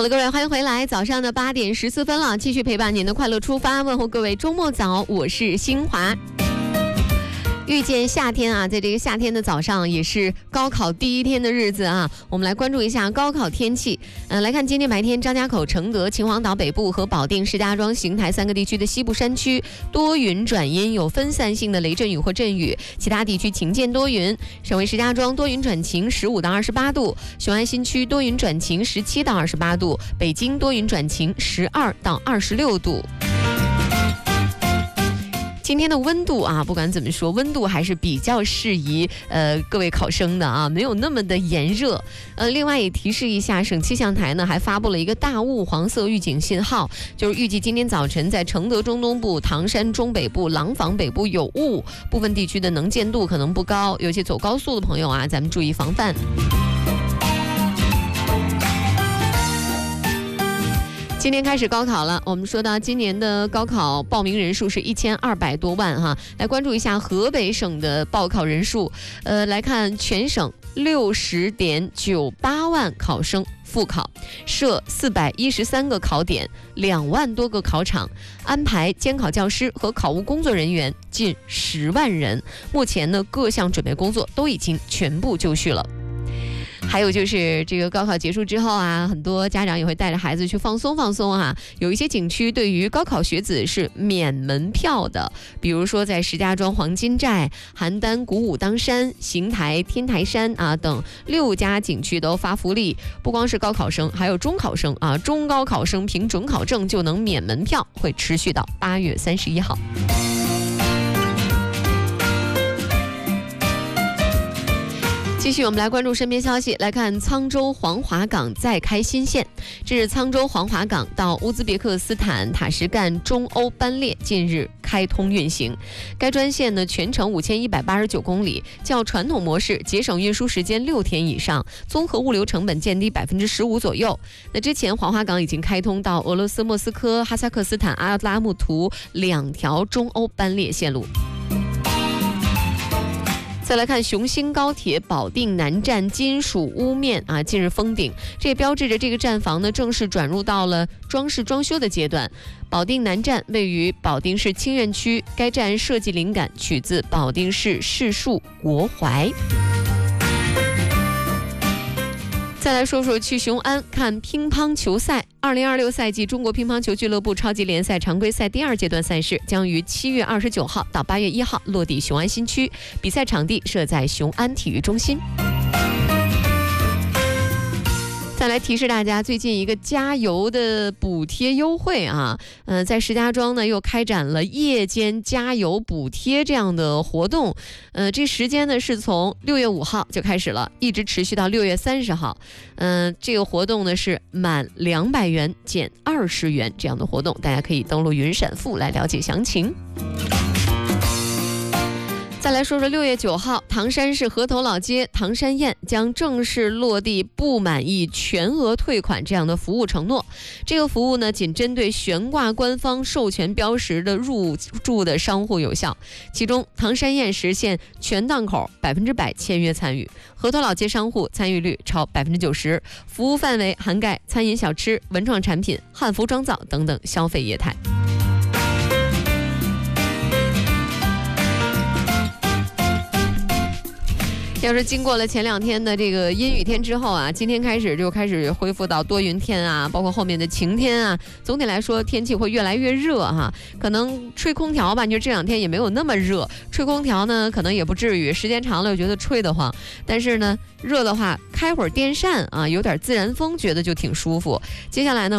好了，各位，欢迎回来。早上的8点14分了，继续陪伴您的快乐出发，问候各位周末早，我是新华。遇见夏天啊，在这个夏天的早上，也是高考第一天的日子啊。我们来关注一下高考天气。来看今天白天，张家口、承德、秦皇岛北部和保定、石家庄、邢台3个地区的西部山区多云转阴，有分散性的雷阵雨或阵雨，其他地区晴间多云。省会石家庄多云转晴，15到28度；雄安新区多云转晴，17到28度；北京多云转晴，12到26度。今天的温度啊，不管怎么说，温度还是比较适宜各位考生的啊，没有那么的炎热。另外也提示一下，省气象台呢还发布了一个大雾黄色预警信号，就是预计今天早晨在承德中东部、唐山中北部、廊坊北部有雾，部分地区的能见度可能不高，尤其走高速的朋友啊，咱们注意防范。今天开始高考了，我们说到今年的高考报名人数是1200多万哈，来关注一下河北省的报考人数。来看全省60.98万考生复考，设413个考点，2万多个考场，安排监考教师和考务工作人员近10万人。目前呢，各项准备工作都已经全部就绪了。还有就是这个高考结束之后啊，很多家长也会带着孩子去放松放松啊。有一些景区对于高考学子是免门票的，比如说在石家庄黄金寨、邯郸鼓舞当山、邢台天台山啊等6家景区都发福利，不光是高考生，还有中考生啊，中高考生凭准考证就能免门票，会持续到8月31号。继续，我们来关注身边消息，来看沧州黄华港再开新线。这是沧州黄华港到乌兹别克斯坦塔什干中欧班列近日开通运行。该专线呢全程5189公里，较传统模式节省运输时间6天以上，综合物流成本降低15%左右。那之前黄华港已经开通到俄罗斯莫斯科、哈萨克斯坦阿拉木图2条中欧班列线路。再来看雄兴高铁保定南站金属屋面啊，近日封顶，这也标志着这个站房呢正式转入到了装饰装修的阶段。保定南站位于保定市清苑区，该站设计灵感取自保定市市树国槐。再来说说去雄安看乒乓球赛。2026赛季中国乒乓球俱乐部超级联赛常规赛第2阶段赛事将于7月29号到8月1号落地雄安新区，比赛场地设在雄安体育中心。再来提示大家，最近一个加油的补贴优惠啊，在石家庄呢又开展了夜间加油补贴这样的活动，这时间呢是从6月5号就开始了，一直持续到6月30号。这个活动呢是满200元减20元这样的活动，大家可以登录云闪付来了解详情。再来说说6月9号，唐山市河头老街唐山宴将正式落地不满意全额退款这样的服务承诺。这个服务呢，仅针对悬挂官方授权标识的入驻的商户有效。其中，唐山宴实现全档口100%签约参与，河头老街商户参与率超90%，服务范围涵盖餐饮小吃、文创产品、汉服妆造等等消费业态。要是经过了前2天的这个阴雨天之后啊，今天开始就开始恢复到多云天啊，包括后面的晴天啊。总体来说，天气会越来越热哈。可能吹空调吧，你说这2天也没有那么热，吹空调呢可能也不至于，时间长了我觉得吹得慌。但是呢，热的话开会儿电扇啊，有点自然风，觉得就挺舒服。接下来呢，